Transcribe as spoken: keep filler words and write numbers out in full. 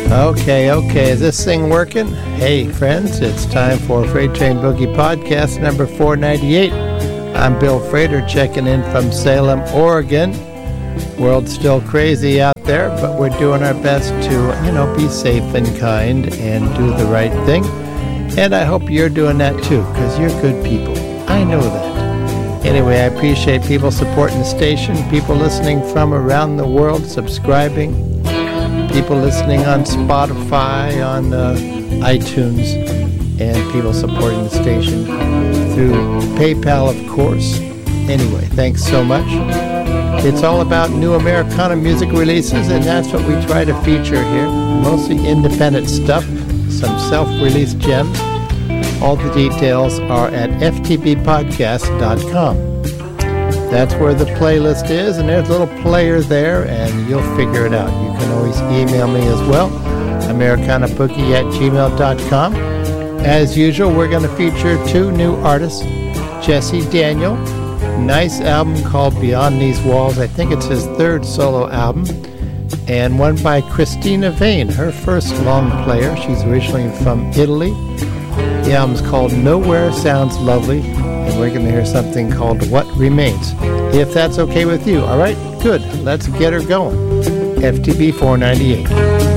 Okay, okay, is this thing working? Hey, friends, it's time for Freight Train Boogie Podcast number four ninety-eight. I'm Bill Frater checking in from Salem, Oregon. World's still crazy out there, but we're doing our best to, you know, be safe and kind and do the right thing. And I hope you're doing that too, because you're good people. I know that. Anyway, I appreciate people supporting the station, people listening from around the world, subscribing, people listening on Spotify, on uh, iTunes, and people supporting the station through PayPal, of course. Anyway, thanks so much. It's all about new Americana music releases, and that's what we try to feature here. Mostly independent stuff, some self-released gems. All the details are at f t b podcast dot com. That's where the playlist is, and there's a little player there, and you'll figure it out. You can always email me as well, americanaboogie at gmail dot com. As usual, we're going to feature two new artists, Jesse Daniel, nice album called Beyond These Walls. I think it's his third solo album, and one by Christina Vane, her first long player. She's originally from Italy. The album's called Nowhere Sounds Lovely, and we're going to hear something called What Remains, if that's okay with you. All right, good. Let's get her going. F T B four ninety-eight.